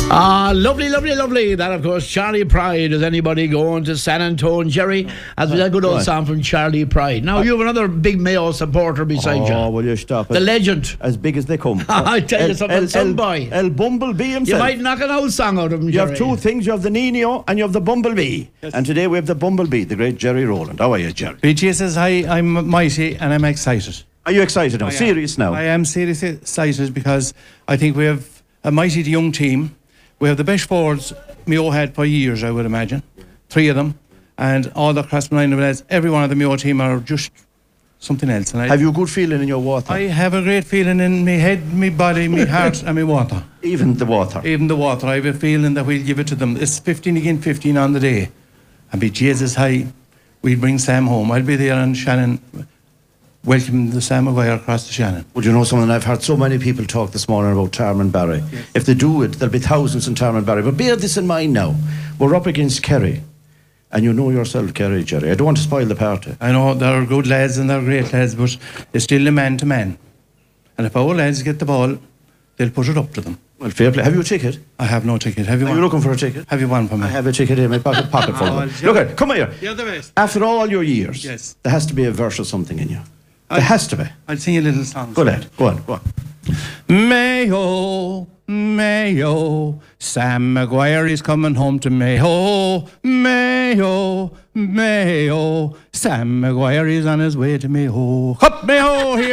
Lovely, lovely, lovely. That, of course, Charlie Pride. Is anybody going to San Antonio, Jerry? As we had a good old song from Charlie Pride. Now, you have another big Mayo supporter beside you. Oh, will you stop it? The legend. As big as they come. I tell you something, some boy. El Bumblebee himself. You might knock an old song out of him, Jerry. You have two things. You have the Nino and you have the Bumblebee. Yes. And today we have the Bumblebee, the great Jerry Rowland. How are you, Jerry? BG says, hi, I'm mighty and I'm excited. Are you excited now? Serious now? I am seriously excited because I think we have a mighty young team. We have the best forwards Mayo had for years, I would imagine. 3 of them. And all the Crossman lads, every one of the Mayo team are just something else. And have you a good feeling in your water? I have a great feeling in my head, my body, my heart and my water. Even the water? Even the water. I have a feeling that we'll give it to them. It's 15 again, 15 on the day. And be Jesus high, we'll bring Sam home. I'll be there on Shannon. Welcome the Sam Maguire across the Shannon. Would you know something? I've heard so many people talk this morning about Tarmanbarry. Yes. If they do it, there'll be thousands in Tarmanbarry. But bear this in mind now. We're up against Kerry. And you know yourself, Kerry, Jerry. I don't want to spoil the party. I know, they're good lads and they're great lads, but it's still a man to man. And if our lads get the ball, they'll put it up to them. Well, fair play. Have you a ticket? I have no ticket. Have you one? Are you looking for a ticket? Have you one for me? I have a ticket in my pocket full of them. Look at it. Come here. You're the best. After all your years, yes, there has to be a verse or something in you. There has to be. I'll sing a little song. Go ahead. Go on. Mayo, Mayo, Sam Maguire is coming home to Mayo. Mayo, Mayo, Sam Maguire is on his way to Mayo. Up Mayo here.